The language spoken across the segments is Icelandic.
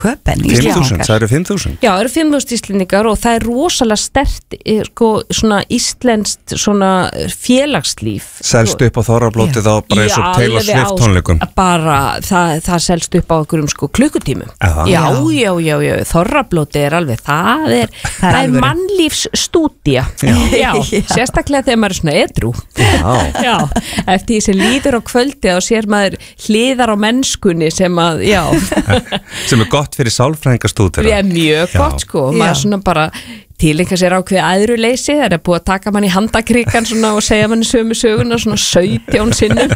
Köpen 5.000, það eru 5.000? Já, það eru 5.000 Íslendingar og það er rosalega sterkt sko, svona íslenskt svona félagslíf. Selst upp á þorrablótið þá bara eins og Taylor Swift tónleikum? Bara, það selst upp á einhverjum sko klukkutímum. Já, þorrablótið er alveg, það er mannlífsstúdía. Já, sérstaklega þegar maður er svona edrú. Já, eftir því sem líður á kvöldi og sér maður hliðar á mennskunni sem að, já. Sem gott fyrir sálfræðingastúdera. Það mjög gott sko, maður svona bara tilenga sér ákveði æðruleysi, það er búið að taka mann í handakríkan svona og segja mann sömu söguna svona 17 sinnum.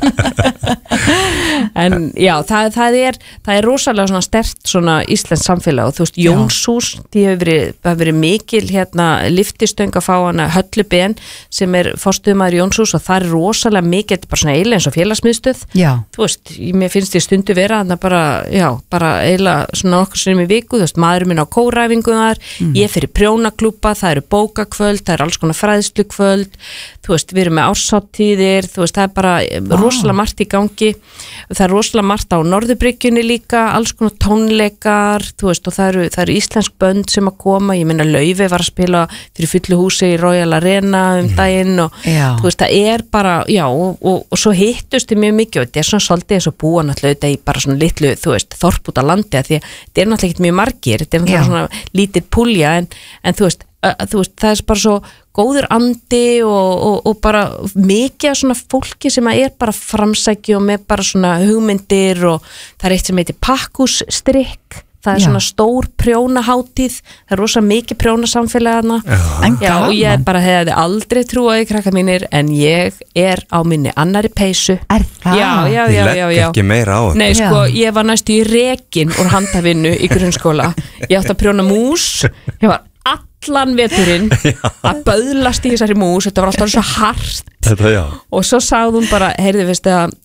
En já, það er rosalega svona sterkt svona íslenskt samfélag og þú veist, Jónshús, það hefur verið mikil hérna lyftistöng að fá hana Höllu Ben sem er forstöðumaður Jónshús og það er rosalega mikil, bara svona eiginlega eins og félagsmiðstöð. Þú veist, mér finnst ég stundu vera þarna bara eiginlega svona okkur sinnum í viku, þú veist, maðurinn minn á kóræfingu þar, ég fyrir prjónaklúbb, það eru bókakvöld, það eru alls konar fræðslukvöld, þú veist, við erum með árshátíðir, þú veist, það er bara rosalega margt í gangi, það er rosalega margt á Norðurbryggjunni líka, alls konar tónleikar, þú veist, og það eru íslensk bönd sem að koma, ég meina Laufey var að spila fyrir fullu húsi í Royal Arena daginn og þú veist, það er bara, já, og svo hittust þið mjög mikið og þetta er svona svolítið eins og búa náttúrulega í bara svona litlu, þú veist, þorp út á landi að því að þetta er náttúrulega ekki mjög margir, þetta er náttúrulega svona lítið púlja en þú veist, það er bara svo góður andi og bara mikið svona fólki sem er bara framsæki og með bara svona hugmyndir og það er eitt sem heitir pakkusstrikk, það er svona stór prjónahátíð, það er rosa mikið prjónasamfélagana og ég bara hefði aldrei trúið krakka mínir en ég er á minni annari peysu. Er það? Já. Ég legg ekki meira á þetta. Nei, sko, ég var næstu í rekin úr handavinnu í grunnskóla, ég átti að prjóna mús, ég var allan veturinn að böðlast í þessari mús, þetta var alltaf svo hart og svo sagði hún bara, heyrðu, veistu að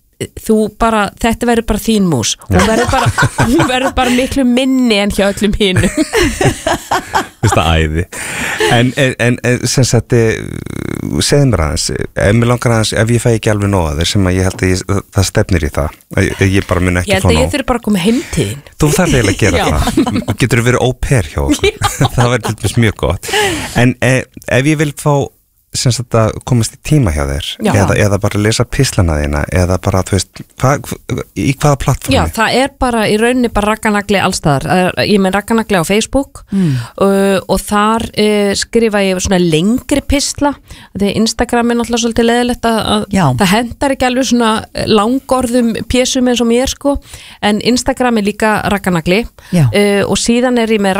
þetta verður bara þín mús, hún verður bara miklu minni en hjá öllum hinum. Þetta æði. En sem sagt, segðu mér aðeins, mér langar aðeins, ef ég fæ ekki alveg nóg að þér sem að ég held að það stefnir í það, ég bara mun ekki fá nóg. Ég held að ég þurfi bara að koma heim til þín. Þú þarf eiginlega að gera það. Getur þú verið au pair hjá okkur? Það verður til dæmis mjög gott. En ef ég vil fá sem sagt að komast í tíma hjá þér eða bara lesa pislana þína eða bara, þú veist, í hvaða plattformi? Já, það er bara í rauninni bara Ragganagli allstaðar, ég með Ragganagli á Facebook og þar skrifa ég svona lengri pisla, því Instagram er náttúrulega svolítið leiðilegt að það hendar ekki alveg svona langorðum pésum eins og mér sko, en Instagram er líka Ragganagli og síðan er ég með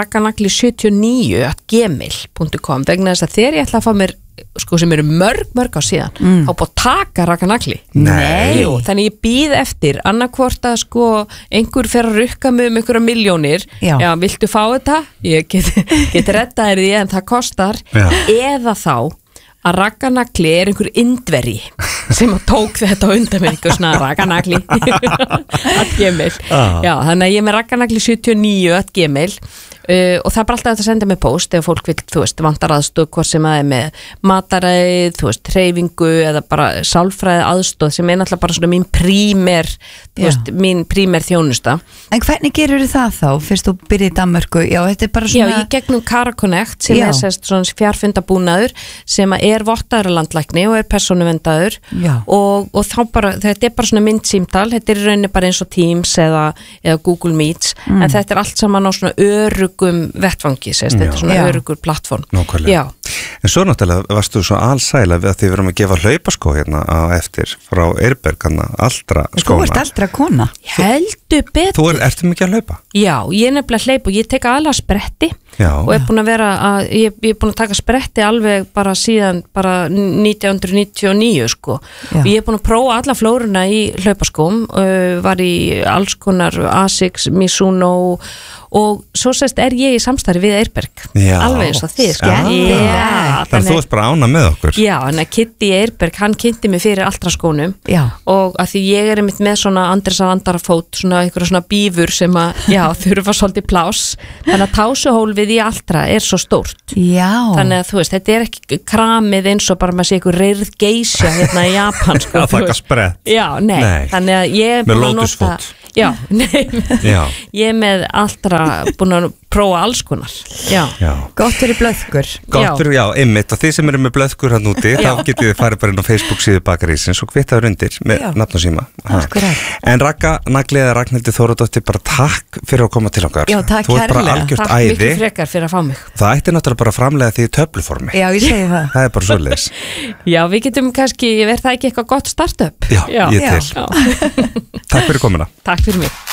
ragganagli79@gmail.com vegna þess að þegar ég ætla að fá mér sko sem eru mörg á síðan þá búið að taka Ragganagli. Nei. Þannig ég býð eftir annarkvort að sko einhver fer að rukka mig einhverja milljónir, viltu fá þetta? Ég get redda þér því en það kostar eða þá að Ragganagli er einhver indveri sem að tók þetta undan mér eitthvað svona Ragganagli @gmail. Þannig að ég er með Ragganagli79@gmail og það er bara alltaf að senda mig post ef fólk vil, þú veist, vantar aðstöð hvort sem það er með mataræð, þú veist, hreyfingu eða bara sálfræði aðstöð sem er náttúrulega bara svona mín prímer þjónusta. En hvernig gerur það þá? Fyrst þú byrjið í Danmörku, þetta er bara svona... Já, ég gegnum Cara Connect sem er sérst svona fjarfundabúnaður sem er vottaður landlækni og er persónuvendaður og þá bara, þetta er bara svona myndsímtal, þetta er í rauninni bara eins og Teams eða Google Meets en þetta er allt saman á svona örugum vettfangi, þetta er svona örugur plattform. Nákvæmlega. En svo náttúrulega varstu svo allsæla við að þið verum að gefa hlaupaskó hérna á eftir frá Eirberg, Altra skóna. Þú ert Altra kona. Heldur betur. Þú ertu mikið að hlaupa? Já, ég er nefnilega að hlaupa og ég tek aðalega spretti og er búin að vera ég er búin að taka spretti alveg bara síðan bara 1999 sko og ég er búin að prófa alla flóruna í hlaupaskóm, var í alls konar Asics, Mizuno og svo sérst er ég í samstarfi við Eirberg, alveg eins og þið þannig að þú ert bara ánað með okkur. Já, en að Kitty Eirberg, hann kynnti mig fyrir Altra skónum og að því ég er einmitt með svona Andrésar Andarafót, svona einhverja svona bífur sem að, þurfa svolítið plás, þannig að tásuhólfið í Altra er svo stórt. Þannig að þú veist, þetta er ekki kramið eins og bara maður sé einhver reyrð geisja hérna í Japan sko. Það taka sprett. Þannig að ég er búin að nota Já, nei, Já. ég er með allra búin að prófa alls konar. Já. Gott fyrir blöðkur. Gott fyrir, já, einmitt, og þið sem eru með blöðkur hann úti, þá getið þið farið bara inn á Facebook síðu Bakarísins og kvittaður undir með nafn og síma. En Ragga Nagli eða Ragnhildur Þóradóttir, bara takk fyrir að koma til okkar. Já, takk Þú ert bara algjört Takk æði. miklu frekar fyrir að fá mig. Það ætti náttúrulega bara að framlega því í töfluformi. Já, ég segi það. Það er bara svoleiðis. Já, við getum kannski, verð það ekki eitthvað gott startup? Já, ég til. Já. Takk fyrir komuna. Takk fyrir mig.